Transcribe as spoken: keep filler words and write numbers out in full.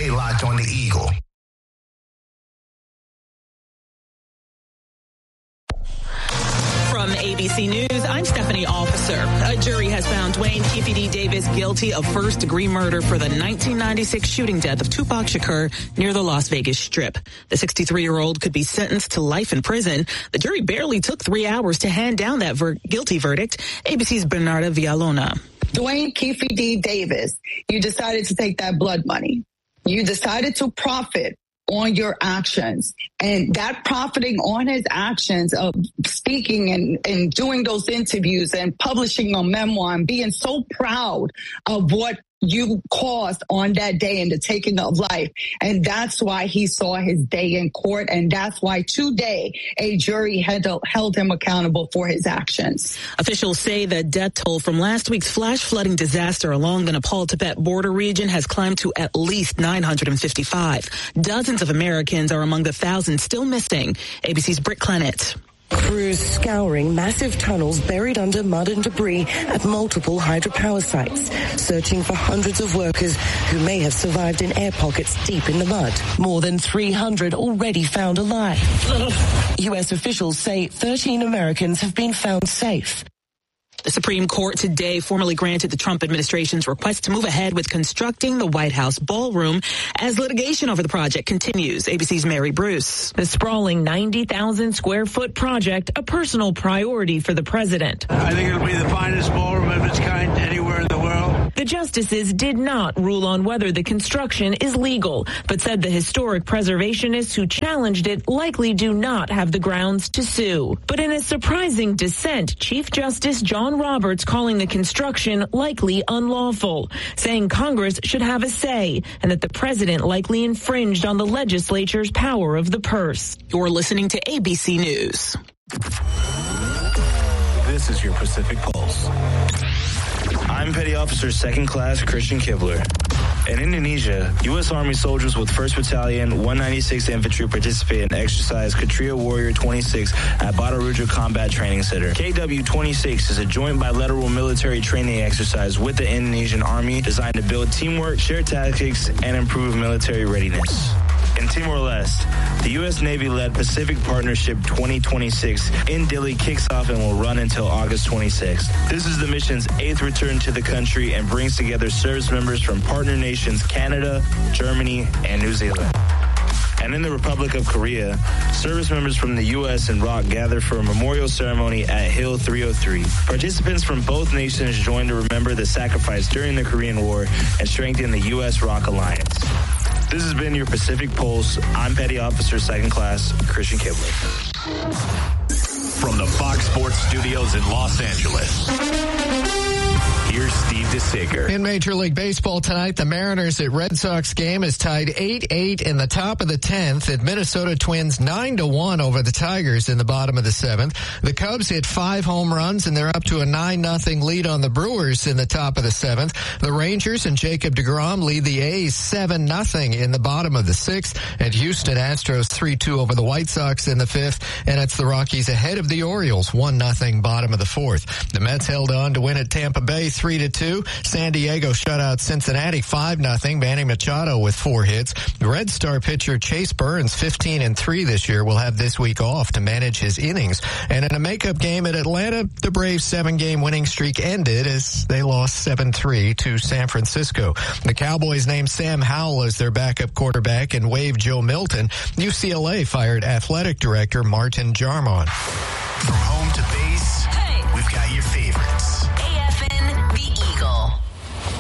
Stay locked on the Eagle. From A B C News, I'm Stephanie Officer. A jury has found Dwayne Keefe D. Davis guilty of first-degree murder for the nineteen ninety-six shooting death of Tupac Shakur near the Las Vegas Strip. The sixty-three-year-old could be sentenced to life in prison. The jury barely took three hours to hand down that ver- guilty verdict. A B C's Bernarda Villalona. Dwayne Keefe D. Davis, you decided to take that blood money. You decided to profit on your actions, and that profiting on his actions of speaking and, and doing those interviews and publishing a memoir and being so proud of what you caused on that day in the taking of life. And that's why he saw his day in court. And that's why today a jury had to, held him accountable for his actions. Officials say the death toll from last week's flash flooding disaster along the Nepal-Tibet border region has climbed to at least nine hundred fifty-five. Dozens of Americans are among the thousands still missing. A B C's Britt Clennett. Crews scouring massive tunnels buried under mud and debris at multiple hydropower sites, searching for hundreds of workers who may have survived in air pockets deep in the mud. More than three hundred already found alive. U S officials say thirteen Americans have been found safe. The Supreme Court today formally granted the Trump administration's request to move ahead with constructing the White House ballroom as litigation over the project continues. A B C's Mary Bruce. The sprawling ninety thousand square foot project, a personal priority for the president. I think it'll be the finest ballroom of its kind anywhere in the world. The justices did not rule on whether the construction is legal, but said the historic preservationists who challenged it likely do not have the grounds to sue. But in a surprising dissent, Chief Justice John Roberts calling the construction likely unlawful, saying Congress should have a say and that the president likely infringed on the legislature's power of the purse. You're listening to A B C News. This is your Pacific Pulse. I'm Petty Officer Second Class Christian Kibler. In Indonesia, U S Army soldiers with first Battalion, one ninety-sixth Infantry participated in exercise Katria Warrior twenty-six at Batu Raja Combat Training Center. K W twenty-six is a joint bilateral military training exercise with the Indonesian Army designed to build teamwork, share tactics, and improve military readiness. In Timor-Leste, the U S Navy-led Pacific Partnership twenty twenty-six in Dili kicks off and will run until August twenty-sixth. This is the mission's eighth return to the country and brings together service members from partner nations Canada, Germany, and New Zealand. And in the Republic of Korea, service members from the U S and R O C gather for a memorial ceremony at Hill three oh three. Participants from both nations join to remember the sacrifice during the Korean War and strengthen the U S R O C alliance. This has been your Pacific Pulse. I'm Petty Officer Second Class Christian Kibler. From the Fox Sports Studios in Los Angeles, here's Steve DeSager. In Major League Baseball tonight, the Mariners at Red Sox game is tied eight eight in the top of the tenth. At Minnesota Twins nine to one over the Tigers in the bottom of the seventh. The Cubs hit five home runs and they're up to a nine nothing lead on the Brewers in the top of the seventh. The Rangers and Jacob deGrom lead the A's seven nothing in the bottom of the sixth. And Houston Astros three two over the White Sox in the fifth. And it's the Rockies ahead of the Orioles one nothing bottom of the fourth. The Mets held on to win at Tampa Bay three to two. San Diego shut out Cincinnati five nothing. Manny Machado with four hits. Red Star pitcher Chase Burns, fifteen and three this year, will have this week off to manage his innings. And in a makeup game at Atlanta, the Braves' seven-game winning streak ended as they lost seven three to San Francisco. The Cowboys named Sam Howell as their backup quarterback and waived Joe Milton. U C L A fired athletic director Martin Jarmon. From home to base, hey, we've got your